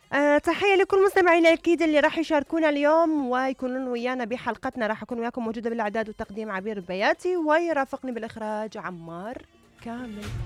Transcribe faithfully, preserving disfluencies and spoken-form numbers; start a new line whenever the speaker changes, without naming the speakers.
آه، تحية لكل مستمعينا الأكيد اللي راح يشاركونا اليوم ويكونون ويانا بحلقتنا. راح أكون وياكم موجودة بالإعداد والتقديم عبير البياتي، ويرافقني بالإخراج عمار كامل.